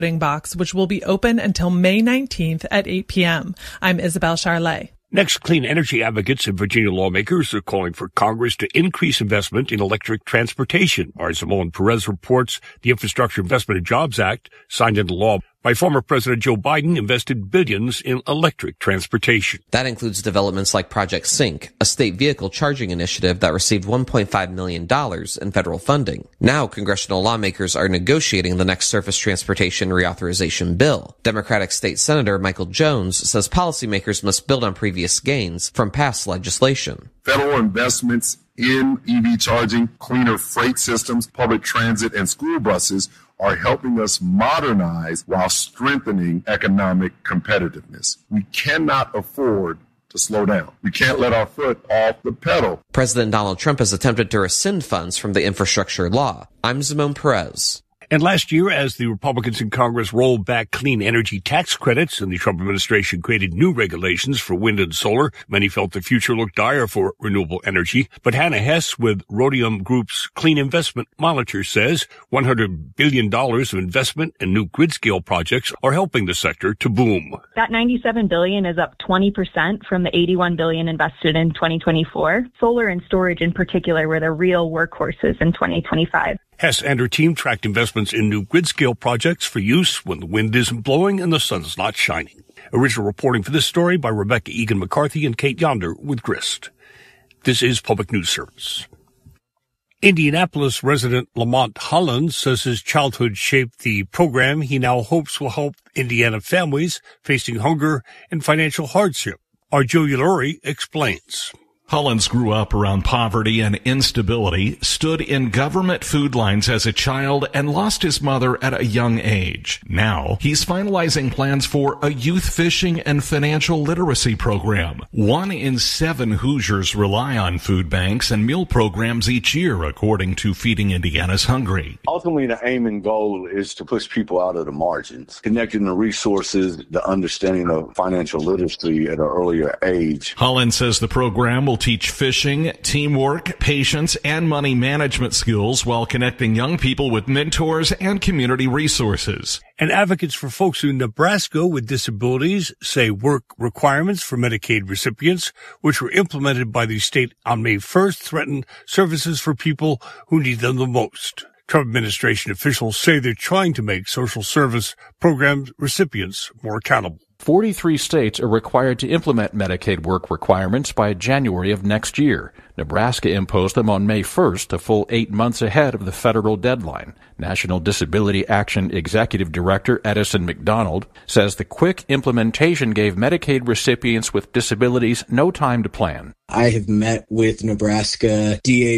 voting box, which will be open until May 19th at 8 p.m. I'm Isabel Charlet. Next, clean energy advocates and Virginia lawmakers are calling for Congress to increase investment in electric transportation. Our Simone Perez reports the Infrastructure Investment and Jobs Act, signed into law by former President Joe Biden, invested billions in electric transportation. That includes developments like Project Sync, a state vehicle charging initiative that received $1.5 million in federal funding. Now, congressional lawmakers are negotiating the next surface transportation reauthorization bill. Democratic State Senator Michael Jones says policymakers must build on previous gains from past legislation. Federal investments in EV charging, cleaner freight systems, public transit, and school buses are helping us modernize while strengthening economic competitiveness. We cannot afford to slow down. We can't let our foot off the pedal. President Donald Trump has attempted to rescind funds from the infrastructure law. I'm Simone Perez. And last year, as the Republicans in Congress rolled back clean energy tax credits and the Trump administration created new regulations for wind and solar, many felt the future looked dire for renewable energy. But Hannah Hess with Rhodium Group's Clean Investment Monitor says $100 billion of investment in new grid-scale projects are helping the sector to boom. That $97 billion is up 20% from the $81 billion invested in 2024. Solar and storage in particular were the real workhorses in 2025. Hess and her team tracked investments in new grid-scale projects for use when the wind isn't blowing and the sun's not shining. Original reporting for this story by Rebecca Egan-McCarthy and Kate Yonder with Grist. This is Public News Service. Indianapolis resident Lamont Holland says his childhood shaped the program he now hopes will help Indiana families facing hunger and financial hardship. Our Julia Lurie explains. Hollins grew up around poverty and instability, stood in government food lines as a child, and lost his mother at a young age. Now, he's finalizing plans for a youth fishing and financial literacy program. 1 in 7 Hoosiers rely on food banks and meal programs each year, according to Feeding Indiana's Hungry. Ultimately, the aim and goal is to push people out of the margins, connecting the resources, the understanding of financial literacy at an earlier age. Hollins says the program will teach fishing, teamwork, patience, and money management skills while connecting young people with mentors and community resources. And advocates for folks in Nebraska with disabilities say work requirements for Medicaid recipients, which were implemented by the state on May 1st, threaten services for people who need them the most. Trump administration officials say they're trying to make social service programs recipients more accountable. 43 states are required to implement Medicaid work requirements by January of next year. Nebraska imposed them on May 1st, a full 8 months ahead of the federal deadline. National Disability Action Executive Director Edison McDonald says the quick implementation gave Medicaid recipients with disabilities no time to plan. I have met with Nebraska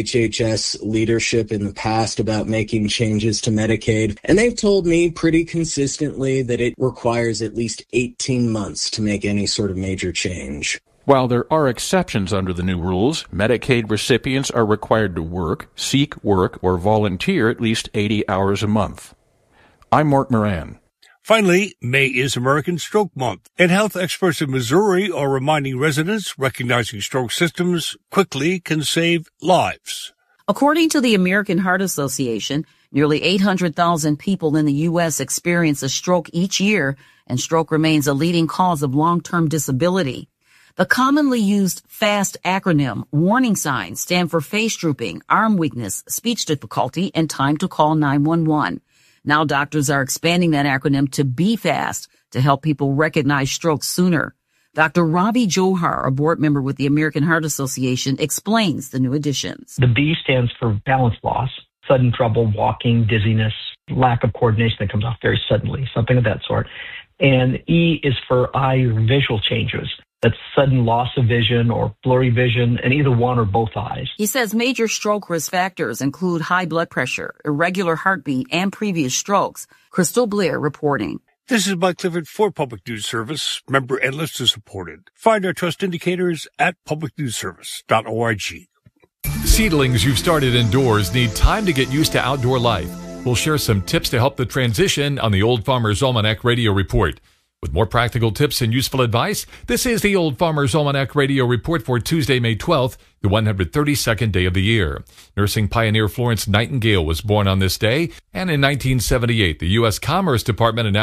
DHHS leadership in the past about making changes to Medicaid, and they've told me pretty consistently that it requires at least 18 months to make any sort of major change. While there are exceptions under the new rules, Medicaid recipients are required to work, seek work, or volunteer at least 80 hours a month. I'm Mort Moran. Finally, May is American Stroke Month, and health experts in Missouri are reminding residents recognizing stroke symptoms quickly can save lives. According to the American Heart Association, nearly 800,000 people in the U.S. experience a stroke each year, and stroke remains a leading cause of long-term disability. The commonly used FAST acronym warning signs stand for face drooping, arm weakness, speech difficulty, and time to call 911. Now doctors are expanding that acronym to BFAST to help people recognize strokes sooner. Dr. Ravi Johar, a board member with the American Heart Association, explains the new additions. The B stands for balance loss, sudden trouble walking, dizziness, lack of coordination that comes off very suddenly, something of that sort. And E is for eye or visual changes. That's sudden loss of vision or blurry vision in either one or both eyes. He says major stroke risk factors include high blood pressure, irregular heartbeat, and previous strokes. Crystal Blair reporting. This is Mike Clifford for Public News Service, member and listener supported. Find our trust indicators at publicnewsservice.org. Seedlings you've started indoors need time to get used to outdoor life. We'll share some tips to help the transition on the Old Farmer's Almanac Radio Report. With more practical tips and useful advice, this is the Old Farmer's Almanac Radio Report for Tuesday, May 12th, the 132nd day of the year. Nursing pioneer Florence Nightingale was born on this day, and in 1978, the U.S. Commerce Department announced